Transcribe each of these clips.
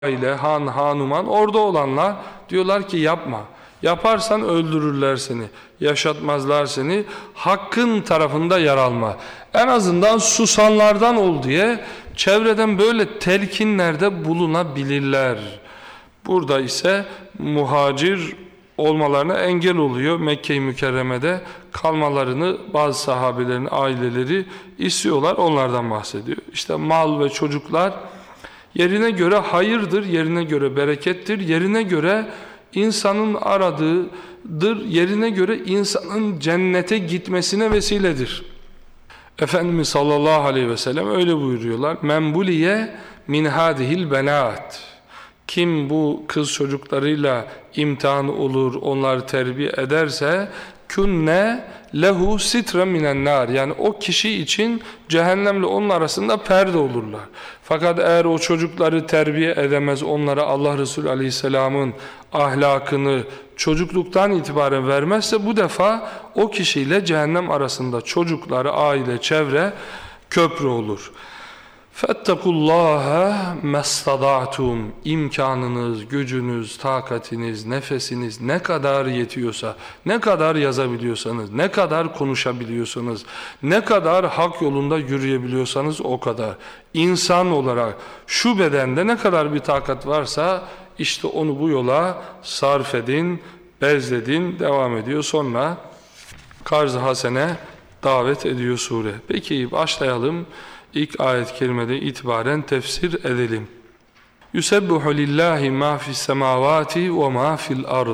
aile, han, hanuman orada olanlar diyorlar ki yapma. Yaparsan öldürürler seni, yaşatmazlar seni, hakkın tarafında yer alma. En azından susanlardan ol diye çevreden böyle telkinlerde bulunabilirler. Burada ise muhacir olmalarına engel oluyor. Mekke-i Mükerreme'de kalmalarını bazı sahabelerin aileleri istiyorlar, onlardan bahsediyor. İşte mal ve çocuklar yerine göre hayırdır, yerine göre berekettir, yerine göre insanın aradığıdır, yerine göre insanın cennete gitmesine vesiledir. Efendimiz sallallahu aleyhi ve sellem öyle buyuruyorlar. Men buliye min hadihil benat. Kim bu kız çocuklarıyla imtihan olur, onları terbiye ederse künne lehu sitren minen nar. Yani o kişi için cehennemle onun arasında perde olurlar. Fakat eğer o çocukları terbiye edemez, onlara Allah Resulü Aleyhisselam'ın ahlakını çocukluktan itibaren vermezse bu defa o kişiyle cehennem arasında çocukları, aile, çevre köprü olur. فَاتَّقُوا مَسْتَضَعْتُمْ İmkanınız, gücünüz, takatiniz, nefesiniz ne kadar yetiyorsa, ne kadar yazabiliyorsanız, ne kadar konuşabiliyorsanız, ne kadar hak yolunda yürüyebiliyorsanız o kadar. İnsan olarak şu bedende ne kadar bir takat varsa işte onu bu yola sarf edin, bezledin, devam ediyor. Sonra karz-ı hasene davet ediyor sure. Peki başlayalım. İlk ayet-i kerimede itibaren tefsir edelim. Yusebbihu lillahi ma fis semavati ve ma fil ard.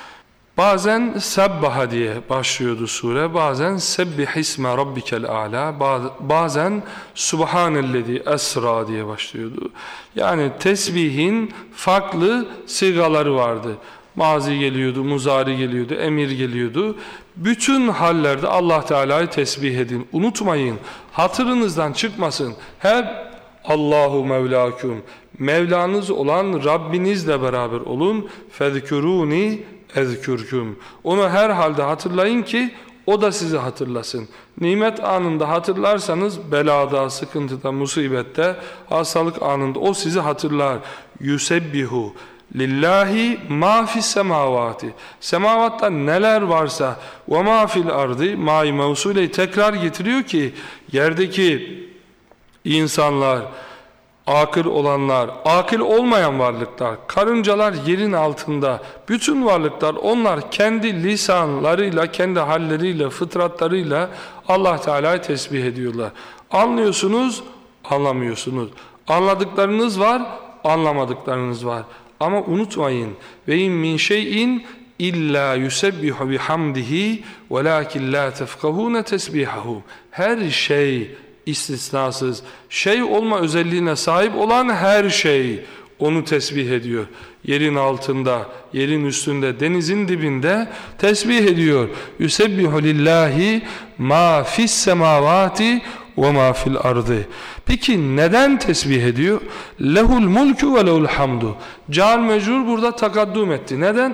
Bazen sebbaha diye başlıyordu sure, bazen sebbihisme rabbikel a'la, bazen subhanellezi esra diye başlıyordu. Yani tesbihin farklı sigaları vardı. Mazi geliyordu, muzari geliyordu, emir geliyordu. Bütün hallerde Allah Teala'yı tesbih edin. Unutmayın, hatırınızdan çıkmasın. Hep Allahu Mevlakum, Mevlanız olan Rabbinizle beraber olun. Fezkuruni ezkürküm. Onu her halde hatırlayın ki o da sizi hatırlasın. Nimet anında hatırlarsanız belada, sıkıntıda, musibette, hastalık anında o sizi hatırlar. Yusebbihu lillahi ma fis semavati. Semavatta neler varsa ve ma fil ardı, ma-i mevsuleyi tekrar getiriyor ki yerdeki insanlar, akıl olanlar, akıl olmayan varlıklar, karıncalar yerin altında, bütün varlıklar onlar kendi lisanlarıyla, kendi halleriyle, fıtratlarıyla Allah Teala'yı tesbih ediyorlar. Anlıyorsunuz, anlamıyorsunuz. Anladıklarınız var, anlamadıklarınız var. Ama unutmayın, ve in min şeyin illa yusebbihu bihamdihi velakin la tefkahune tesbihahu. Her şey istisnasız, şey olma özelliğine sahip olan her şey onu tesbih ediyor. Yerin altında, yerin üstünde, denizin dibinde tesbih ediyor. Yusebbihu lillahi ma fis semavati ve ma fil ardı. Peki neden tesbih ediyor? Lehul mulku ve lehul hamdu. Car mecrur burada takaddüm etti. Neden?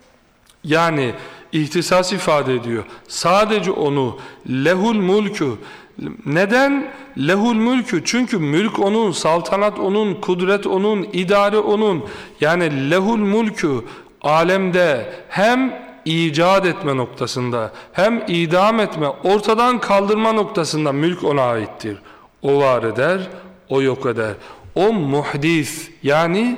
Yani ihtisas ifade ediyor. Sadece onu lehul mulku. Neden? Lehul mülkü. Çünkü mülk onun, saltanat onun, kudret onun, idare onun. Yani lehul mülkü alemde hem icat etme noktasında hem idam etme, ortadan kaldırma noktasında mülk ona aittir. O var eder, o yok eder. O muhdis, yani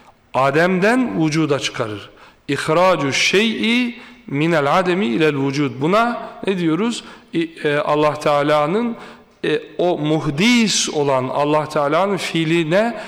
Adem'den vücuda çıkarır. İhracu şey'i minel ademi ilel vücud. Buna ne diyoruz? Allah Teala'nın o muhdis olan Allah Teala'nın fiiline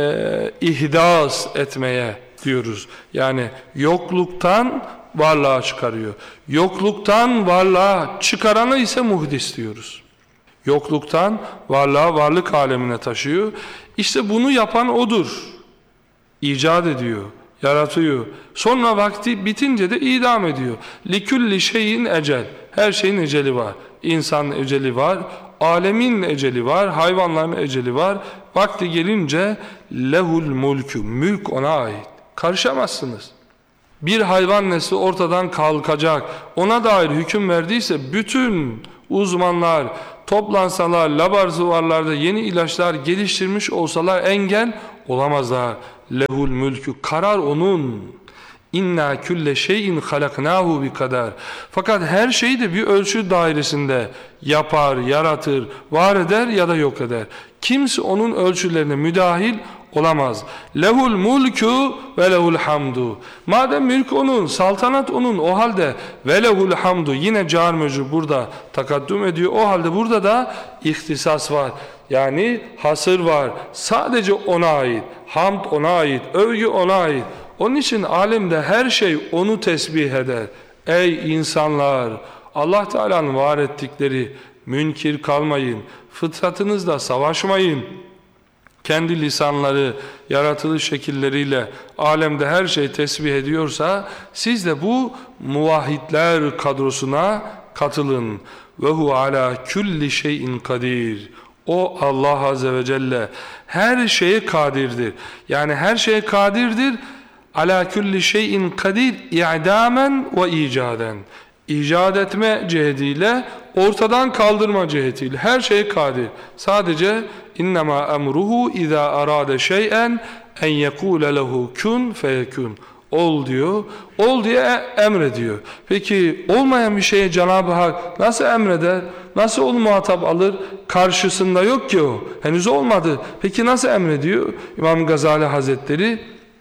ihdas etmeye diyoruz. Yani yokluktan varlığa çıkarıyor. Yokluktan varlığa çıkaranı ise muhdis diyoruz. Yokluktan varlığa, varlık alemine taşıyor. İşte bunu yapan odur. İcat ediyor, yaratıyor. Sonra vakti bitince de idam ediyor. Likulli şeyin ecel. Her şeyin eceli var. İnsanın eceli var, alemin eceli var, hayvanların eceli var. Vakti gelince lehul mulku, mülk ona ait. Karışamazsınız. Bir hayvan nesli ortadan kalkacak, ona dair hüküm verdiyse bütün uzmanlar toplansalar, laboratuvarlarda yeni ilaçlar geliştirmiş olsalar engel olamazlar. Lehul mülkü. Karar onun. İnna külle şeyin halaknahu bi kadar. Fakat her şeyi de bir ölçü dairesinde yapar, yaratır, var eder ya da yok eder. Kimse onun ölçülerine müdahil olamaz. Lehul mulku ve lehul hamdu. Madem mülk onun, saltanat onun, o halde ve lehul hamdu, yine car mecrur burada takaddüm ediyor. O halde burada da ihtisas var. Yani hasır var. Sadece ona ait. Hamd ona ait. Övgü ona ait. Onun için alemde her şey onu tesbih eder. Ey insanlar! Allah Teala'nın var ettikleri, münkir kalmayın. Fıtratınızla savaşmayın. Kendi lisanları, yaratılış şekilleriyle alemde her şey tesbih ediyorsa, siz de bu muvahhidler kadrosuna katılın. Ve hu ala kulli şeyin kadir. O Allah Azze ve Celle her şeye kadirdir. Yani her şeye kadirdir. Ala kulli şeyin kadir i'damen ve icaden. İcat etme cihetiyle, ortadan kaldırma cihetiyle her şeye kadir. Sadece innema emruhu iza arade şey'en en yekule lehu kun feyekun. Ol diyor. Ol diye emrediyor. Peki olmayan bir şeye Cenab-ı Hak nasıl emreder? Nasıl onu muhatap alır? Karşısında yok ki o. Henüz olmadı. Peki nasıl emrediyor? İmam Gazali Hazretleri,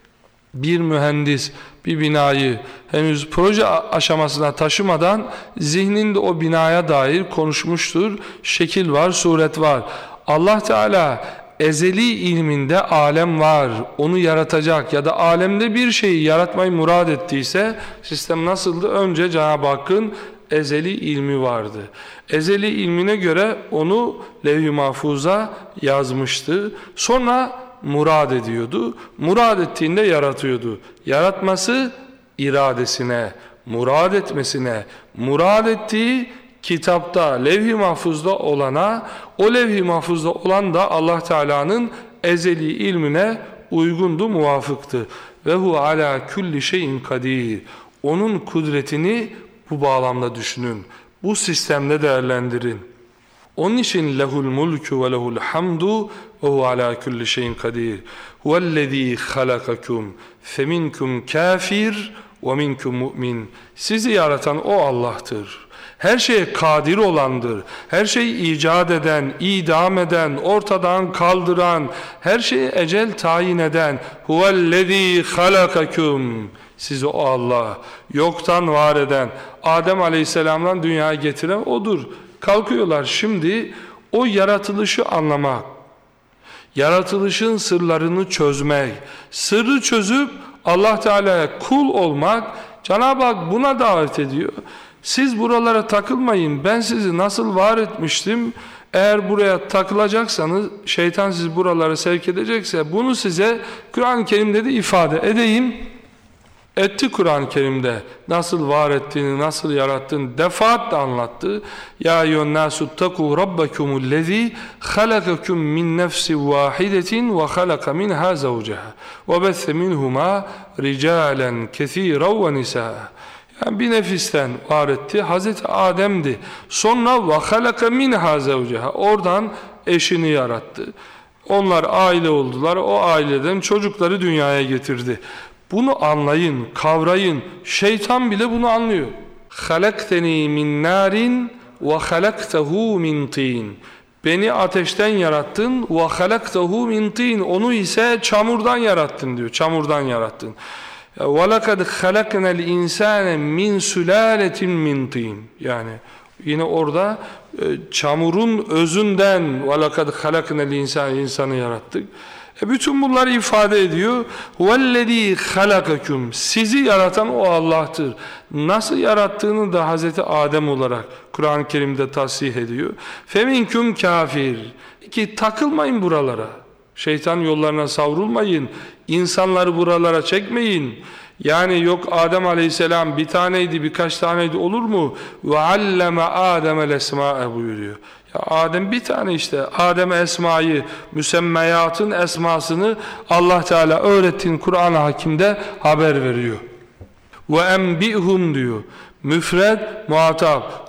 bir mühendis bir binayı henüz proje aşamasına taşımadan zihninde o binaya dair konuşmuştur. Şekil var, suret var. Allah Teala ezeli ilminde alem var, onu yaratacak ya da alemde bir şeyi yaratmayı murad ettiyse sistem nasıldı? Önce Cenab-ı Hakk'ın ezeli ilmi vardı. Ezeli ilmine göre onu levh-i mahfuza yazmıştı. Sonra murad ediyordu. Murad ettiğinde yaratıyordu. Yaratması iradesine, murad etmesine, murad ettiği kitapta, levh-i mahfuzda olana, o levh-i mahfuzda olan da Allah Teala'nın ezeli ilmine uygundu, muvafıktı. Ve hu ala kulli şeyin kadir. Onun kudretini bu bağlamda düşünün. Bu sistemde değerlendirin. Onun için lehul mulku ve lehul hamdu ve hu ala kulli şeyin kadir. Huvellezî halakakum feminkum kafir ve minkum mu'min. Sizi yaratan o Allah'tır. Her şeye kadir olandır. Her şeyi icat eden, idam eden, ortadan kaldıran, her şeye ecel tayin eden. Huvellezî halakakum. Sizi o Allah, yoktan var eden, Adem Aleyhisselam'dan dünyaya getiren odur. Kalkıyorlar şimdi o yaratılışı anlamak, yaratılışın sırlarını çözmek, sırrı çözüp Allah Teala'ya kul olmak. Cenab-ı Hak buna davet ediyor. Siz buralara takılmayın, ben sizi nasıl var etmiştim, eğer buraya takılacaksanız, şeytan sizi buralara sevk edecekse, bunu size Kur'an-ı Kerim'de de ifade edeyim. Etti Kur'an-ı Kerim'de. Nasıl var ettiğini, nasıl yarattığını defaatle anlattı. Ya eyyühennâsuttakû rabbekumullezî halakakum min nefsin vâhidetin ve halaka minhâ zavceha ve besse minhumâ ricâlen kesîran ve nisâ. Yani bir nefisten var etti. Hazreti Adem'di. Sonra ve halaka minhâ zavceha. Oradan eşini yarattı. Onlar aile oldular. O aileden çocukları dünyaya getirdi. Bunu anlayın, kavrayın. Şeytan bile bunu anlıyor. خَلَقْتَنِي مِنْ نَارٍ وَخَلَقْتَهُ مِنْ طِينٍ. Beni ateşten yarattın. وَخَلَقْتَهُ مِنْ طِينٍ. Onu ise çamurdan yarattın diyor. Çamurdan yarattın. وَلَقَدْ خَلَقْنَا الْاِنْسَانَ مِنْ سُلَالَةٍ مِنْ طِينٍ. Yani yine orada çamurun özünden وَلَقَدْ خَلَقْنَا الْاِنْسَانَ, insanı yarattık. Bütün bunları ifade ediyor. Huvellezî halakakum. Sizi yaratan o Allah'tır. Nasıl yarattığını da Hazreti Adem olarak Kur'an-ı Kerim'de tasrih ediyor. Feminkum kafir. Ki takılmayın buralara. Şeytan yollarına savrulmayın. İnsanları buralara çekmeyin. Yani yok Adem Aleyhisselam bir taneydi, birkaç taneydi olur mu? Ve alleme Adem'el esma'e buyuruyor. Ya Adem bir tane işte. Adem'e esmayı, müsemmeyatın esmasını Allah Teala öğrettiğin Kur'an-ı Hakim'de haber veriyor. Ve enbihum diyor. Müfred, muhatap.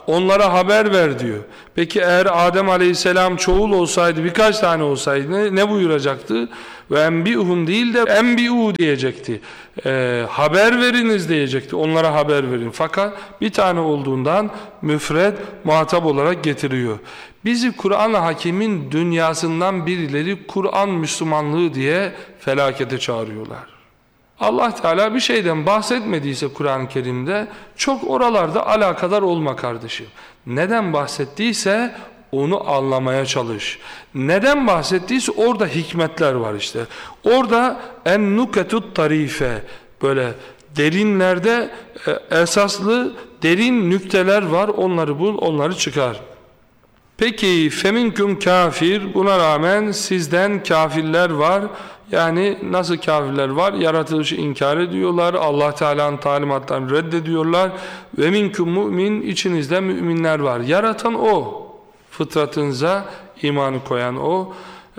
onlara haber ver diyor. Peki eğer Adem Aleyhisselam çoğul olsaydı, birkaç tane olsaydı ne buyuracaktı? Ve enbi'uhum değil de enbi'u diyecekti. Haber veriniz diyecekti. Onlara haber verin. Fakat bir tane olduğundan müfred muhatap olarak getiriyor. Bizi Kur'an-ı Hakim'in dünyasından birileri Kur'an Müslümanlığı diye felakete çağırıyorlar. Allah Teala bir şeyden bahsetmediyse Kur'an-ı Kerim'de çok oralarda alakadar olma kardeşim. Neden bahsettiyse onu anlamaya çalış. Neden bahsettiyse orada hikmetler var işte. Orada en-nuketut tarife, böyle derinlerde esaslı derin nükteler var. Onları bul, onları çıkar. Peki feminkum kafir, buna rağmen sizden kafirler var. Yani nasıl kafirler var? Yaratılışı inkar ediyorlar. Allah Teala'nın talimatlarını reddediyorlar. Ve minkum mümin, içinizde müminler var. Yaratan o. Fıtratınıza imanı koyan o.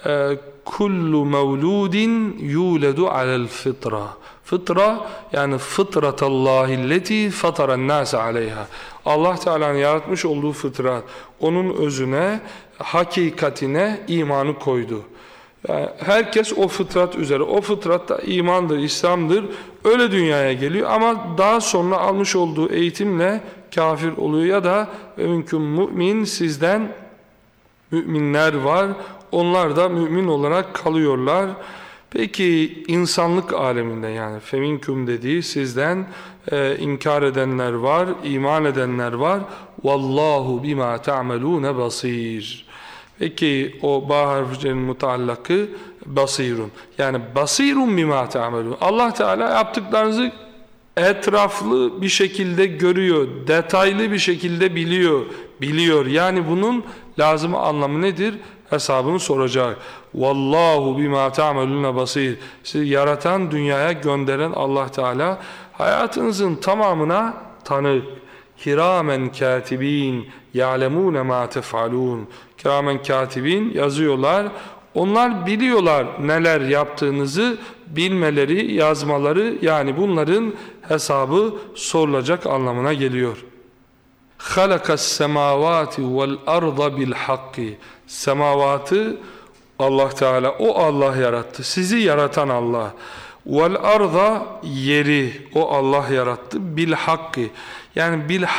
Kullu mevludin yuledu alel fıtra. Fıtra yani fıtratallahi leti fataran nase aleyha. Allah Teala'nın yaratmış olduğu fıtrat, onun özüne, hakikatine imanı koydu. Yani herkes o fıtrat üzere, o fıtrat da imandır, İslam'dır, öyle dünyaya geliyor ama daha sonra almış olduğu eğitimle kafir oluyor ya da mümkün mümin, sizden müminler var, onlar da mümin olarak kalıyorlar. Peki insanlık aleminde, yani feminkum dediği sizden inkar edenler var, iman edenler var. Vallahu bima ta'melune basir. Peki o ba harfinin mutallakı basirun. Yani basirun bima ta'melun. Allah Teala yaptıklarınızı etraflı bir şekilde görüyor, detaylı bir şekilde biliyor. Yani bunun lazım anlamı nedir? Hesabını soracak. Vallahu bima ta'melun basir. Sizi yaratan, dünyaya gönderen Allah Teala hayatınızın tamamına tanık. Kiramen katibin ya'lemune ma tef'alun. Kiramen katibin yazıyorlar. Onlar biliyorlar neler yaptığınızı, bilmeleri, yazmaları, yani bunların hesabı sorulacak anlamına geliyor. Halakas semavati vel arda bil hakki. Semavatı Allah Teala, o Allah yarattı. Sizi yaratan Allah. Vel arda, yeri o Allah yarattı. Bil hakki. Yani bil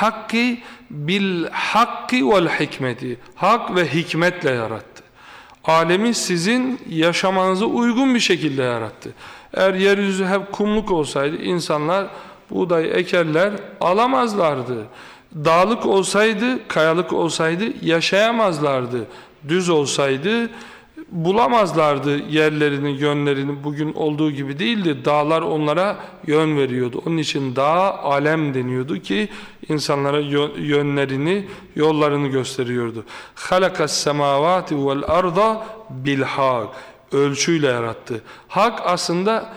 hakki vel hikmeti. Hak ve hikmetle yarattı. Alemi sizin yaşamanıza uygun bir şekilde yarattı. Eğer yeryüzü hep kumluk olsaydı insanlar buğday ekerler, alamazlardı. Dağlık olsaydı, kayalık olsaydı yaşayamazlardı. Düz olsaydı bulamazlardı yerlerini, yönlerini. Bugün olduğu gibi değildi. Dağlar onlara yön veriyordu. Onun için dağ alem deniyordu ki insanlara yönlerini, yollarını gösteriyordu. Halakas semavati vel arda bil hak. Ölçüyle yarattı. Hak aslında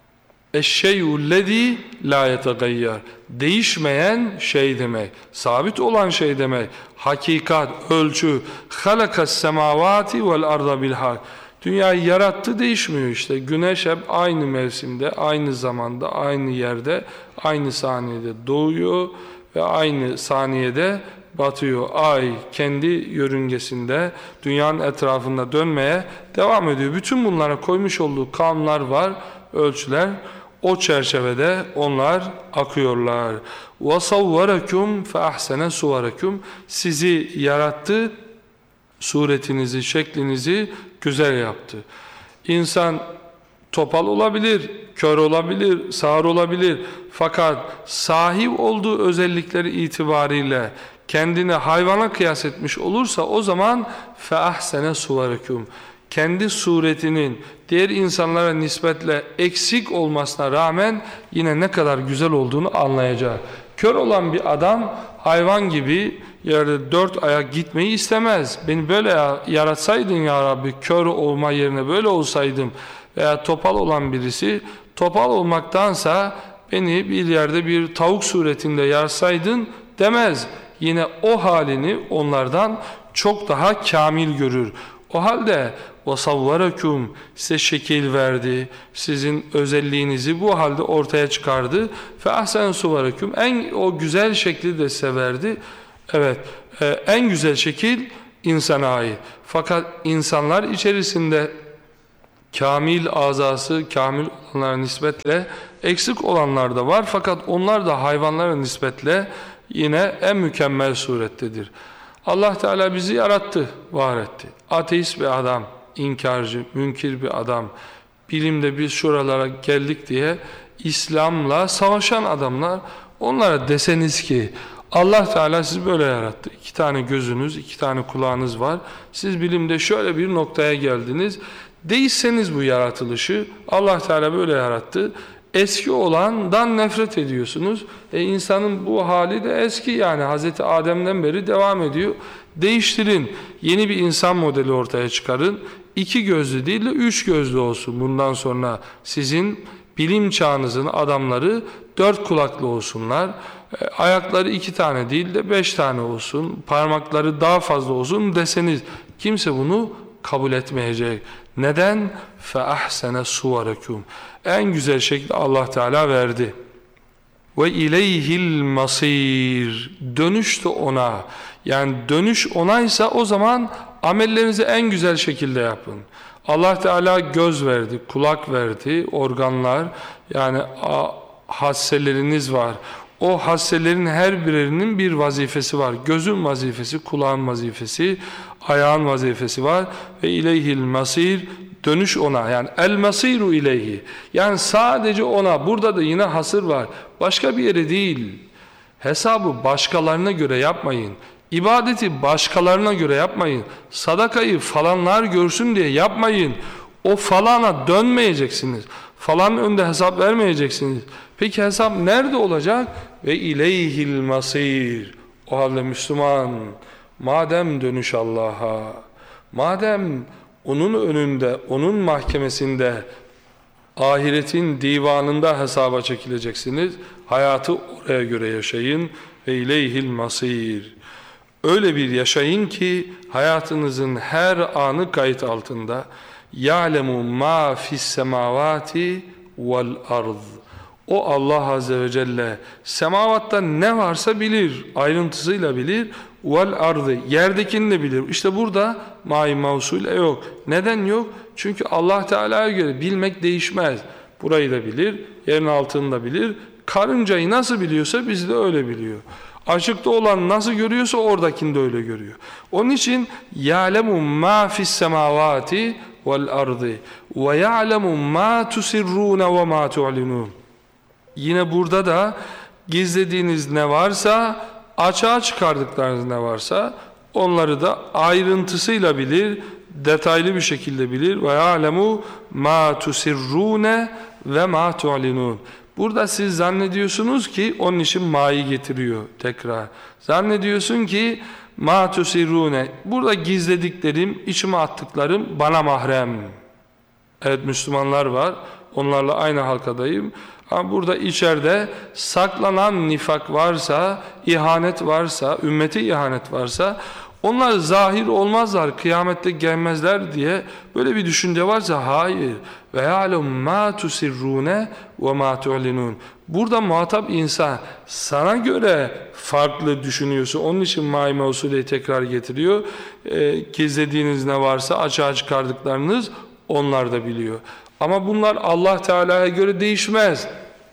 eşşeyüllezî lâ yetegayyar. Değişmeyen şey demek. Sabit olan şey demek. Hakikat, ölçü. Halakas semavati vel arda bil hak. Dünyayı yarattı, değişmiyor işte. Güneş hep aynı mevsimde, aynı zamanda, aynı yerde, aynı saniyede doğuyor ve aynı saniyede batıyor. Ay kendi yörüngesinde dünyanın etrafında dönmeye devam ediyor. Bütün bunlara koymuş olduğu kanunlar var, ölçüler. O çerçevede onlar akıyorlar. وَصَوَّرَكُمْ فَأَحْسَنَ سُوَرَكُمْ. Sizi yarattı, suretinizi, şeklinizi güzel yaptı. İnsan topal olabilir, kör olabilir, sağır olabilir. Fakat sahip olduğu özellikleri itibariyle kendini hayvana kıyas etmiş olursa o zaman فَأَحْسَنَ سُوَرَكُمْ. Kendi suretinin diğer insanlara nispetle eksik olmasına rağmen yine ne kadar güzel olduğunu anlayacak. Kör olan bir adam hayvan gibi yerde dört ayak gitmeyi istemez. Beni böyle yaratsaydın ya Rabbi, kör olma yerine böyle olsaydım. Veya topal olan birisi, topal olmaktansa beni bir yerde bir tavuk suretinde yaratsaydın demez. Yine o halini onlardan çok daha kamil görür. O halde وَصَوَّرَكُمْ size şekil verdi, sizin özelliğinizi bu halde ortaya çıkardı. فَاَحْسَنَ سُوَرَكُمْ en o güzel şekli de size verdi. Evet, en güzel şekil insana ait. Fakat insanlar içerisinde kamil azası, kamil olanlara nispetle eksik olanlar da var. Fakat onlar da hayvanlara nispetle yine en mükemmel surettedir. Allah Teala bizi yarattı, var etti. Ateist bir adam, inkarcı, münkir bir adam, bilimde biz şuralara geldik diye İslam'la savaşan adamlar, onlara deseniz ki Allah Teala sizi böyle yarattı. 2 tane gözünüz, 2 tane kulağınız var. Siz bilimde şöyle bir noktaya geldiniz. Değişseniz bu yaratılışı, Allah Teala böyle yarattı. Eski olandan nefret ediyorsunuz. İnsanın bu hali de eski, yani Hazreti Adem'den beri devam ediyor. Değiştirin, yeni bir insan modeli ortaya çıkarın. 2 gözlü değil de 3 gözlü olsun. Bundan sonra sizin bilim çağınızın adamları 4 kulaklı olsunlar. Ayakları 2 tane değil de 5 tane olsun. Parmakları daha fazla olsun deseniz kimse bunu kabul etmeyecek. Neden? فَأَحْسَنَ سُوَرَكُمْ En güzel şekilde Allah Teala verdi. Ve ileyhil masir. Dönüş de ona. Yani dönüş onaysa o zaman amellerinizi en güzel şekilde yapın. Allah Teala göz verdi, kulak verdi, organlar, yani hasseleriniz var. O hasselerin her birinin bir vazifesi var. Gözün vazifesi, kulağın vazifesi, ayağın vazifesi var. Ve ileyhil masir, dönüş ona. Yani el masiru ileyhi. Yani sadece ona. Burada da yine hasır var. Başka bir yere değil. Hesabı başkalarına göre yapmayın. İbadeti başkalarına göre yapmayın. Sadakayı falanlar görsün diye yapmayın. O falana dönmeyeceksiniz. Falan önünde hesap vermeyeceksiniz. Peki hesap nerede olacak? Ve ileyhil masir. O halde Müslüman, madem dönüş Allah'a, madem onun önünde, onun mahkemesinde, ahiretin divanında hesaba çekileceksiniz, hayatı oraya göre yaşayın. Ve ileyhil masir. Öyle bir yaşayın ki hayatınızın her anı kayıt altında. Ya'lemu ma fis semavati vel ard. O Allah Azze ve Celle semavatta ne varsa bilir, ayrıntısıyla bilir. Vel ardı, yerdekini de bilir. İşte burada mai mevsul yok. Neden yok? Çünkü Allah Teala'ya göre bilmek değişmez. Burayı da bilir, yerin altını da bilir. Karıncayı nasıl biliyorsa bizi de öyle biliyor. Açıkta olan nasıl görüyorsa oradakini de öyle görüyor. Onun için ya'lemu ma fis semavati vel ardı ve ya'lemu ma tusirrun ve ma tu'linun. Yine burada da gizlediğiniz ne varsa, açığa çıkardıklarınız ne varsa onları da ayrıntısıyla bilir, detaylı bir şekilde bilir. Ve ya'lemu ma tusirrun ve ma tu'linun. Burada siz zannediyorsunuz ki onun için ma'yı getiriyor tekrar. Zannediyorsun ki ma tusirrune. Burada gizlediklerim, içime attıklarım bana mahrem. Evet, Müslümanlar var. Onlarla aynı halkadayım. Ama burada içeride saklanan nifak varsa, ihanet varsa, ümmete ihanet varsa, onlar zahir olmazlar, kıyamette gelmezler diye böyle bir düşünce varsa hayır. Ve ya'lem ma tusirrune ve ma tu'linun. Burada muhatap insan, sana göre farklı düşünüyorsa onun için maime usulü tekrar getiriyor. Gizlediğiniz ne varsa, açığa çıkardıklarınız onlar da biliyor. Ama bunlar Allah Teala'ya göre değişmez.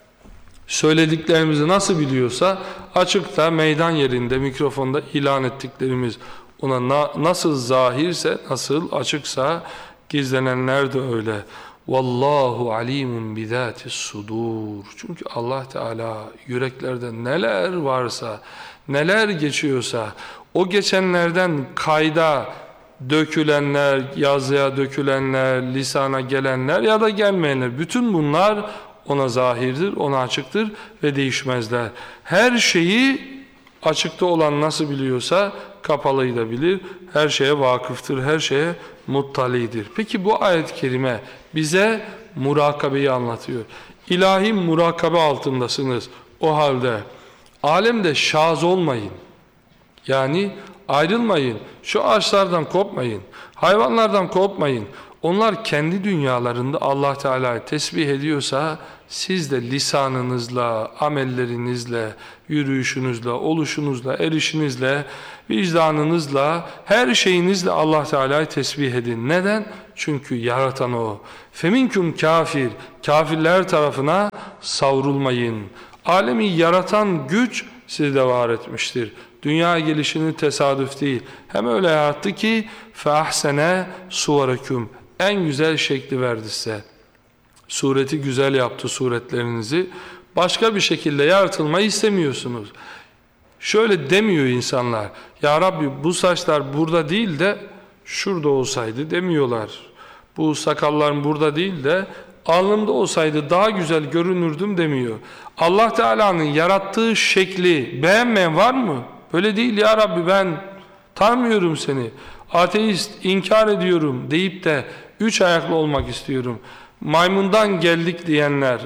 Söylediklerimizi nasıl biliyorsa açıkta, meydan yerinde, mikrofonda ilan ettiklerimiz ona nasıl zahirse, nasıl açıksa gizlenenler de öyle. Vallahu alimun bizatis sudur. Çünkü Allah Teala yüreklerde neler varsa, neler geçiyorsa, o geçenlerden kayda dökülenler, yazıya dökülenler, lisana gelenler ya da gelmeyenler, bütün bunlar ona zahirdir, ona açıktır ve değişmezler. Her şeyi açıkta olan nasıl biliyorsa kapalıyı da bilir. Her şeye vakıftır, her şeye muttalidir. Peki bu ayet-i kerime bize murakabeyi anlatıyor. İlahi murakabe altındasınız. O halde alemde şaz olmayın. Yani ayrılmayın. Şu ağaçlardan kopmayın. Hayvanlardan kopmayın. Onlar kendi dünyalarında Allah Teala'yı tesbih ediyorsa siz de lisanınızla, amellerinizle, yürüyüşünüzle, oluşunuzla, erişinizle, vicdanınızla, her şeyinizle Allah Teala'yı tesbih edin. Neden? Çünkü yaratan O. Feminkum kafir, kafirler tarafına savrulmayın. Alemi yaratan güç sizde var etmiştir. Dünya gelişinin tesadüf değil. Hem öyle yarattı ki فَاَحْسَنَ سُوَرَكُمْ en güzel şekli verdi size. Sureti güzel yaptı suretlerinizi. Başka bir şekilde yaratılmayı istemiyorsunuz. Şöyle demiyor insanlar. Ya Rabbi bu saçlar burada değil de şurada olsaydı demiyorlar. Bu sakallarım burada değil de alnımda olsaydı daha güzel görünürdüm demiyor. Allah Teala'nın yarattığı şekli beğenmeyen var mı? Böyle değil ya Rabbi, ben tanımıyorum seni. Ateist, inkar ediyorum deyip de üç ayaklı olmak istiyorum. Maymundan geldik diyenler,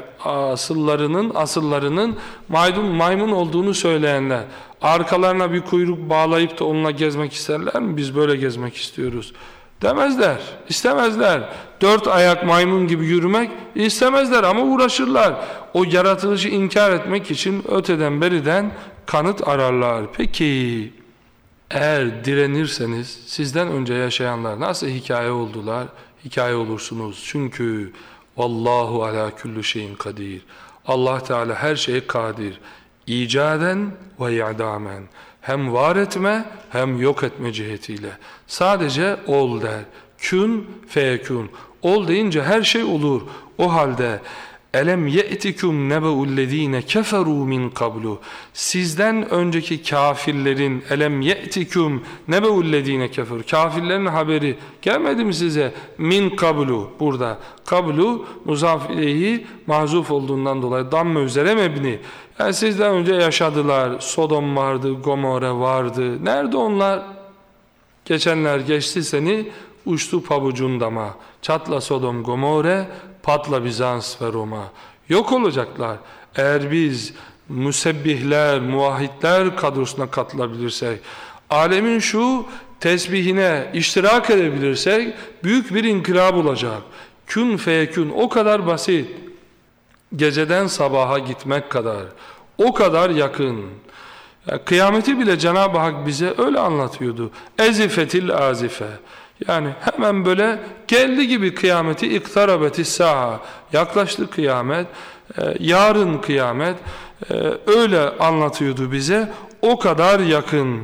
asıllarının maymun olduğunu söyleyenler, arkalarına bir kuyruk bağlayıp da onunla gezmek isterler mi? Biz böyle gezmek istiyoruz demezler, istemezler. Dört ayak maymun gibi yürümek istemezler ama uğraşırlar. O yaratılışı inkar etmek için öteden beriden kanıt ararlar. Peki eğer direnirseniz sizden önce yaşayanlar nasıl hikaye oldular? Hikaye olursunuz. Çünkü vallahu ala kulli şeyin kadir. Allah Teala her şeye kadir. İcaden ve i'damen. Hem var etme hem yok etme cihetiyle. Sadece ol der. Kün feyekün. Ol deyince her şey olur. O halde elem ye'tikum nebeullezine keferu min kablu. Sizden önceki kafirlerin elem ye'tikum nebeullezine keferu. Kafirlerin haberi gelmedi mi size? Min kablu. Burada kablu muzaf ileyhi mahzuf olduğundan dolayı damme üzere mebni. Yani sizden önce yaşadılar. Sodom vardı, Gomorre vardı. Nerede onlar? Geçenler geçti seni, uçtu pabucun dama. Çatla Sodom Gomorre, patla Bizans ve Roma. Yok olacaklar. Eğer biz müsebbihler, muvahhidler kadrosuna katılabilirsek, alemin şu tesbihine iştirak edebilirsek, büyük bir inkılap olacak. Kün feyekün, o kadar basit. Geceden sabaha gitmek kadar, o kadar yakın. Yani kıyameti bile Cenab-ı Hak bize öyle anlatıyordu. Ezifetil azife. Yani hemen böyle geldi gibi kıyameti, iktarabetis saha. Yaklaştı kıyamet, yarın kıyamet. Öyle anlatıyordu bize. O kadar yakın.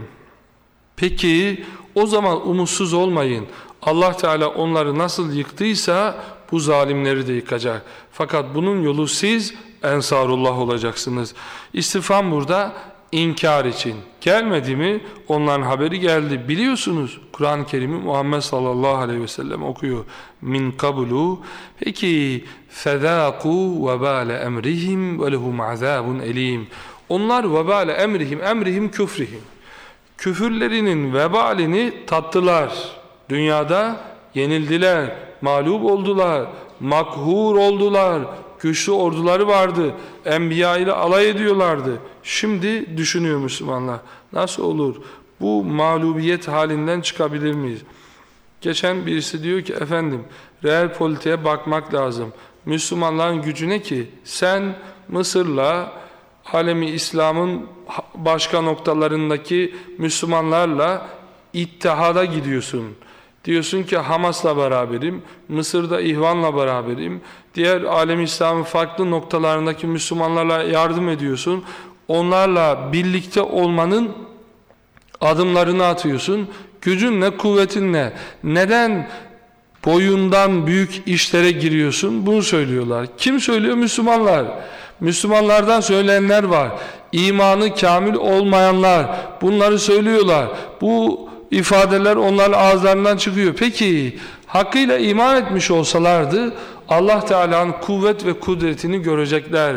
Peki o zaman umutsuz olmayın. Allah Teala onları nasıl yıktıysa bu zalimleri de yıkacak. Fakat bunun yolu siz ensarullah olacaksınız. İstifham burada inkar için. Gelmedi mi? Onların haberi geldi. Biliyorsunuz Kur'an-ı Kerim'i Muhammed sallallahu aleyhi ve sellem okuyor. Min kablu. Peki fedâkû vebâle emrihim ve lehum azâbun elîm. Onlar vebâle emrihim küfrihim. Küfürlerinin vebalini tattılar. Dünyada yenildiler, mağlup oldular, makhur oldular. Güçlü orduları vardı. Enbiya ile alay ediyorlardı. Şimdi düşünüyor Müslümanlar. Nasıl olur? Bu mağlubiyet halinden çıkabilir miyiz? Geçen birisi diyor ki efendim real politiğe bakmak lazım. Müslümanların gücü ne ki? Sen Mısır'la alemi İslam'ın başka noktalarındaki Müslümanlarla ittihada gidiyorsun. Diyorsun ki Hamas'la beraberim, Mısır'da İhvan'la beraberim, diğer alem İslam'ın farklı noktalarındaki Müslümanlarla yardım ediyorsun. Onlarla birlikte olmanın adımlarını atıyorsun. Gücün ne, kuvvetin ne? Neden boyundan büyük işlere giriyorsun? Bunu söylüyorlar. Kim söylüyor? Müslümanlar. Müslümanlardan söyleyenler var. İmanı kamil olmayanlar bunları söylüyorlar. Bu ifadeler onların ağızlarından çıkıyor. Peki hakkıyla iman etmiş olsalardı Allah Teala'nın kuvvet ve kudretini görecekler.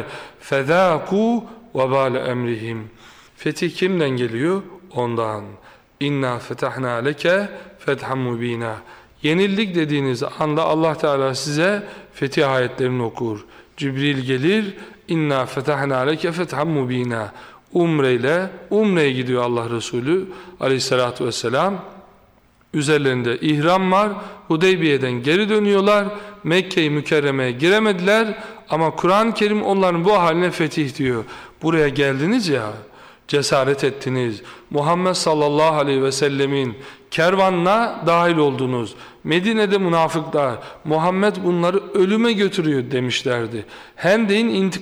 Fedâkû vebâle emrihim. Fetih kimden geliyor? Ondan. İnna fetahna leke fethan mubina. Yenildik dediğiniz anda Allah Teala size fetih ayetlerini okur. Cibril gelir. İnna fetahna leke fethan mubina. Umre'ye gidiyor Allah Resulü aleyhissalatü vesselam. Üzerlerinde ihram var. Hudeybiye'den geri dönüyorlar. Mekke-i Mükerreme'ye giremediler. Ama Kur'an-ı Kerim onların bu haline fetih diyor. Buraya geldiniz ya, cesaret ettiniz. Muhammed sallallahu aleyhi ve sellemin kervanına dahil oldunuz. Medine'de münafıklar, Muhammed bunları ölüme götürüyor demişlerdi. Hendek'in